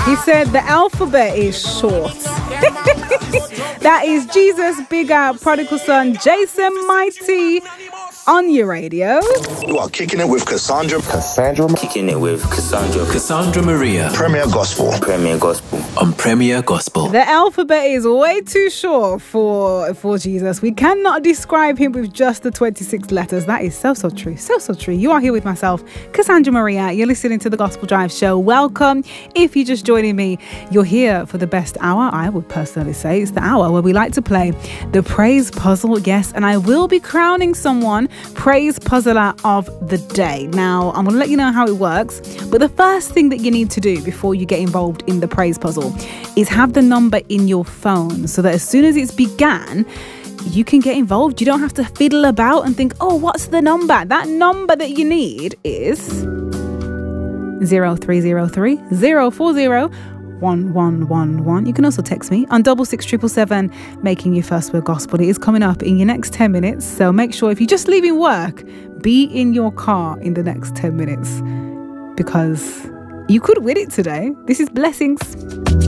He said the alphabet is short. That is Jesus Bigger, Prodigal Son, Jason Mighty on your radio. You are kicking it with Cassandra. Kicking it with Cassandra Maria. Premier Gospel. On Premier Gospel. The alphabet is way too short for Jesus. We cannot describe him with just the 26 letters. That is so true. So true. You are here with myself, Cassandra Maria. You're listening to the Gospel Drive Show. Welcome. If you're just joining me, you're here for the best hour. I would personally say it's the hour where we like to play the praise puzzle. Yes, and I will be crowning someone praise puzzler of the day. Now, I'm going to let you know how it works. But the first thing that you need to do before you get involved in the praise puzzle is have the number in your phone so that as soon as it's began, you can get involved. You don't have to fiddle about and think, oh, what's the number? That number that you need is 0303 040 1111. You can also text me on 66777, making your first word gospel. It is coming up in your next 10 minutes. So make sure if you're just leaving work, be in your car in the next 10 minutes because you could win it today. This is Blessings.